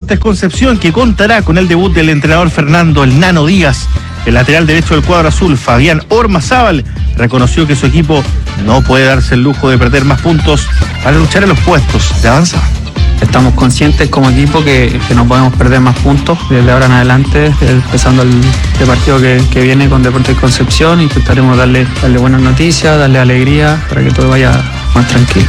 Deportes Concepción, que contará con el debut del entrenador Fernando El Nano Díaz. El lateral derecho del cuadro azul, Fabián Ormazábal, reconoció que su equipo no puede darse el lujo de perder más puntos para luchar en los puestos de avanzada. Estamos conscientes como equipo que no podemos perder más puntos desde ahora en adelante, empezando el partido que viene con Deportes Concepción. Intentaremos darle buenas noticias, darle alegría para que todo vaya más tranquilo.